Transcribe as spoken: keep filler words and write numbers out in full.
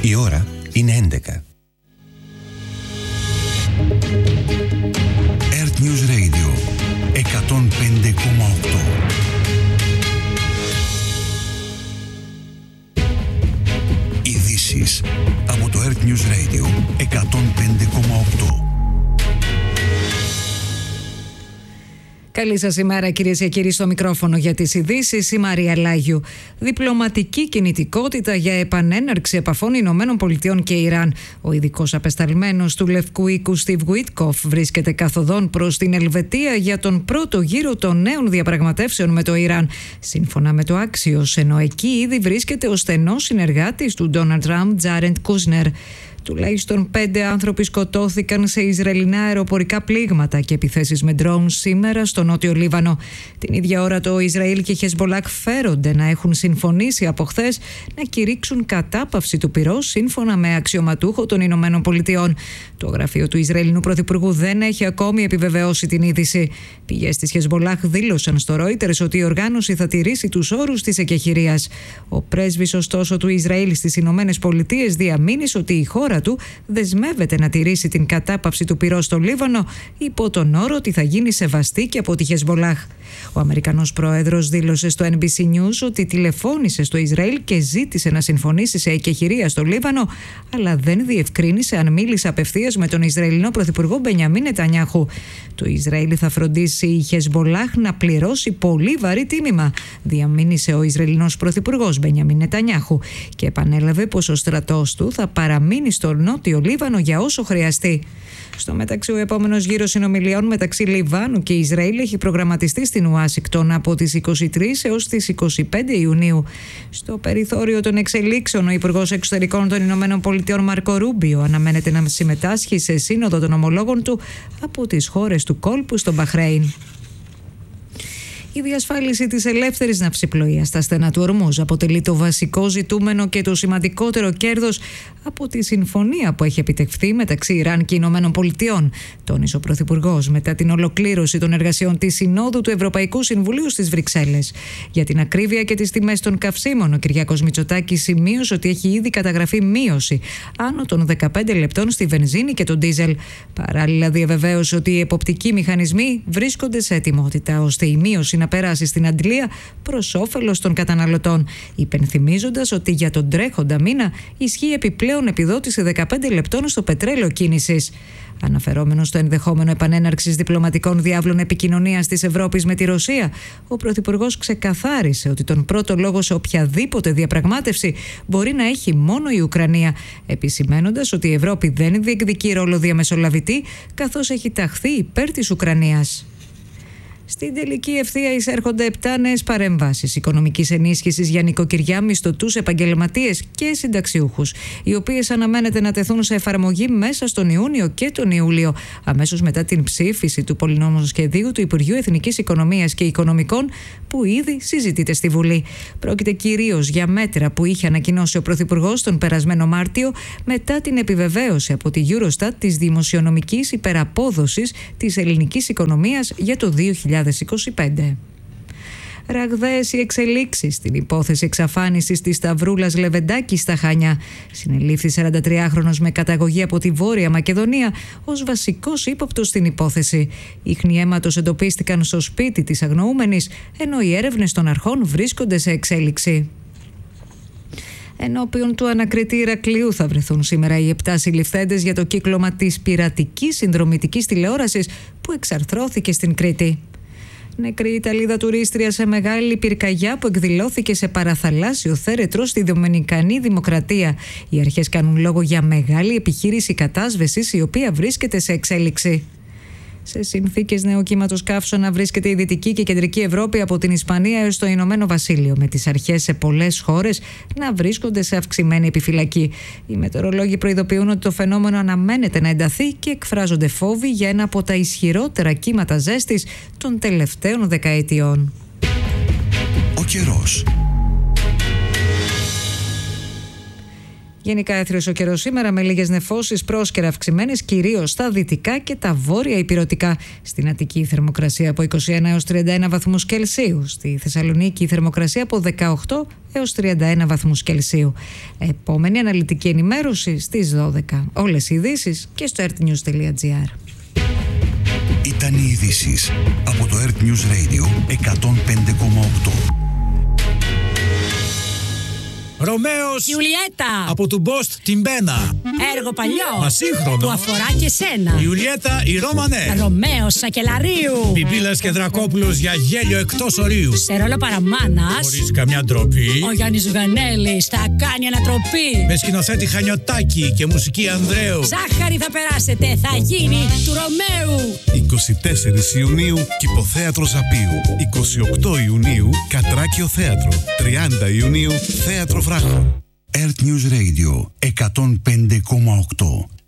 Η ώρα είναι έντεκα. Earth News Radio εκατόν πέντε κόμμα οκτώ. Ειδήσεις από το Earth News Radio εκατόν πέντε κόμμα οκτώ. Καλή σας ημέρα, κυρίες και κύριοι, στο μικρόφωνο για τις ειδήσεις η Μαρία Λάγιου. Διπλωματική κινητικότητα για επανέναρξη επαφών Ηνωμένων Πολιτειών και Ιράν. Ο ειδικός απεσταλμένος του Λευκού Οίκου Στιβ Γουίτκοφ βρίσκεται καθοδόν προς την Ελβετία για τον πρώτο γύρο των νέων διαπραγματεύσεων με το Ιράν. Σύμφωνα με το Axios, ενώ εκεί ήδη βρίσκεται ο στενός συνεργάτης του Ντόναλντ Τραμπ, Τζάρεντ Κούσνερ. Τουλάχιστον πέντε άνθρωποι σκοτώθηκαν σε Ισραηλινά αεροπορικά πλήγματα και επιθέσεις με ντρόουν σήμερα στο νότιο Λίβανο. Την ίδια ώρα το Ισραήλ και η Χεσμπολάχ φέρονται να έχουν συμφωνήσει από χθες να κηρύξουν κατάπαυση του πυρός σύμφωνα με αξιωματούχο των Ηνωμένων Πολιτειών. Το γραφείο του Ισραηλινού Πρωθυπουργού δεν έχει ακόμη επιβεβαιώσει την είδηση. Πηγές της Χεσμπολάχ δήλωσαν στο Reuters ότι η οργάνωση θα τηρήσει τους όρους της εκεχηρίας. Ο πρέσβης ωστόσο του Ισραήλ στις Ηνωμένες Πολιτείες διαμήνυσε ότι η χώρα του δεσμεύεται να τηρήσει την κατάπαυση του πυρός στο Λίβανο υπό τον όρο ότι θα γίνει σεβαστή και από τη Χεσμπολάχ. Ο Αμερικανός πρόεδρος δήλωσε στο Εν Μπι Σι News ότι τηλεφώνησε στο Ισραήλ και ζήτησε να συμφωνήσει σε εκεχηρία στο Λίβανο, αλλά δεν διευκρίνησε αν μίλησε απευθείας με τον Ισραηλινό Πρωθυπουργό Μπενιαμίν Νετανιάχου. Το Ισραήλ θα φροντίσει η Χεσμπολάχ να πληρώσει πολύ βαρύ τίμημα, διαμήνυσε ο Ισραηλινός Πρωθυπουργός Μπενιαμίν Νετανιάχου και επανέλαβε πως ο στρατός του θα παραμείνει στο νότιο Λίβανο για όσο χρειαστεί. Στο μεταξύ, ο επόμενος γύρος συνομιλιών μεταξύ Λιβάνου και Ισραήλ έχει προγραμματιστεί στην Ουάσιγκτον από τις είκοσι τρεις έως τις είκοσι πέντε Ιουνίου. Στο περιθώριο των εξελίξεων, ο Υπουργός Εξωτερικών των Ηνωμένων Πολιτειών Μάρκο Ρούμπιο αναμένεται να συμμετάσχει σε σύνοδο των ομολόγων του από τις χώρες του κόλπου στο Μπαχρέιν. Η διασφάλιση της ελεύθερης ναυσιπλοείας στα στενά του Ορμούζ αποτελεί το βασικό ζητούμενο και το σημαντικότερο κέρδος από τη συμφωνία που έχει επιτευχθεί μεταξύ Ιράν και Ηνωμένων Πολιτειών, τόνισε ο Πρωθυπουργός μετά την ολοκλήρωση των εργασιών της Συνόδου του Ευρωπαϊκού Συμβουλίου στις Βρυξέλλες. Για την ακρίβεια και τις τιμές των καυσίμων, ο Κυριάκος Μητσοτάκης σημείωσε ότι έχει ήδη καταγραφεί μείωση άνω των δεκαπέντε λεπτών στη βενζίνη και τον ντίζελ. Παράλληλα, διαβεβαίωσε ότι οι εποπτικοί μηχανισμοί βρίσκονται σε ετοιμότητα ώστε η μείωση να περάσει στην αντλία προς όφελος των καταναλωτών, υπενθυμίζοντας ότι για τον τρέχοντα μήνα ισχύει επιπλέον επιδότηση δεκαπέντε λεπτών στο πετρέλαιο κίνησης. Αναφερόμενος στο ενδεχόμενο επανέναρξης διπλωματικών διάβλων επικοινωνίας της Ευρώπης με τη Ρωσία, ο Πρωθυπουργός ξεκαθάρισε ότι τον πρώτο λόγο σε οποιαδήποτε διαπραγμάτευση μπορεί να έχει μόνο η Ουκρανία, επισημένοντας ότι η Ευρώπη δεν διεκδικεί ρόλο διαμεσολαβητή, καθώς έχει ταχθεί υπέρ της Ουκρανίας. Στην τελική ευθεία εισέρχονται επτά νέες παρεμβάσεις οικονομικής ενίσχυσης για νοικοκυριά, μισθωτούς, επαγγελματίες και συνταξιούχους, οι οποίες αναμένεται να τεθούν σε εφαρμογή μέσα στον Ιούνιο και τον Ιούλιο, αμέσως μετά την ψήφιση του πολυνόμοσχεδίου του Υπουργείου Εθνικής Οικονομίας και Οικονομικών, που ήδη συζητείται στη Βουλή. Πρόκειται κυρίως για μέτρα που είχε ανακοινώσει ο Πρωθυπουργός τον περασμένο Μάρτιο, μετά την επιβεβαίωση από τη Eurostat της δημοσιονομικής υπεραπόδοσης της ελληνικής οικονομίας για το δύο χιλιάδες είκοσι πέντε. Ραγδαίες οι εξελίξεις στην υπόθεση εξαφάνισης της Σταυρούλας Λεβεντάκη στα Χανιά. Συνελήφθη σαραντατριάχρονος με καταγωγή από τη Βόρεια Μακεδονία ως βασικός ύποπτος στην υπόθεση. Ίχνη αίματος εντοπίστηκαν στο σπίτι της αγνοούμενης, ενώ οι έρευνες των αρχών βρίσκονται σε εξέλιξη. Ενώπιον του ανακριτή Ηρακλείου θα βρεθούν σήμερα οι επτά συλληφθέντες για το κύκλωμα της πειρατικής συνδρομητικής τηλεόρασης που εξαρθρώθηκε στην Κρήτη. Νεκρή Ιταλίδα τουρίστρια σε μεγάλη πυρκαγιά που εκδηλώθηκε σε παραθαλάσσιο θέρετρο στη Δομινικανή Δημοκρατία. Οι αρχές κάνουν λόγο για μεγάλη επιχείρηση κατάσβεσης, η οποία βρίσκεται σε εξέλιξη. Σε συνθήκες νεοκύματος καύσωνα βρίσκεται η Δυτική και Κεντρική Ευρώπη από την Ισπανία έως το Ηνωμένο Βασίλειο, με τις αρχές σε πολλές χώρες να βρίσκονται σε αυξημένη επιφυλακή. Οι μετεωρολόγοι προειδοποιούν ότι το φαινόμενο αναμένεται να ενταθεί και εκφράζονται φόβοι για ένα από τα ισχυρότερα κύματα ζέστης των τελευταίων δεκαετιών. Ο καιρός. Γενικά έθριος ο καιρός σήμερα με λίγες νεφώσεις πρόσκαιρα αυξημένες κυρίως στα δυτικά και τα βόρεια ηπειρωτικά. Στην Αττική η θερμοκρασία από είκοσι ένα έως τριάντα ένα βαθμούς Κελσίου. Στη Θεσσαλονίκη η θερμοκρασία από δεκαοκτώ έως τριάντα ένα βαθμούς Κελσίου. Επόμενη αναλυτική ενημέρωση στις δώδεκα. Όλες οι ειδήσεις και στο earthnews τελεία gr. Ήταν οι ειδήσεις από το Earth News Radio εκατόν πέντε κόμμα οκτώ. Ρωμαίος Ιουλιέτα από του Μπόστ την Πένα. Έργο παλιό Μα σύγχρονο. που αφορά και σένα. Ιουλιέτα η Ρώμανε. Ρωμαίος Σακελαρίου. Πιπίλας και Δρακόπουλος για γέλιο εκτός ορίου. Σε ρόλο παραμάνας Χωρίς καμιά ντροπή. ο Γιάννης Ζουγανέλης θα κάνει ανατροπή. Με σκηνοθέτη Χανιωτάκη και μουσική Ανδρέου. Ζάχαρη θα περάσετε, θα γίνει του Ρωμαίου. είκοσι τέσσερις Ιουνίου Κηποθέατρο Ζαπίου. είκοσι οκτώ Ιουνίου Κατράκιο Θέατρο. τριάντα Ιουνίου Θέατρο Βράχων. Earth News Radio εκατόν πέντε κόμμα οκτώ.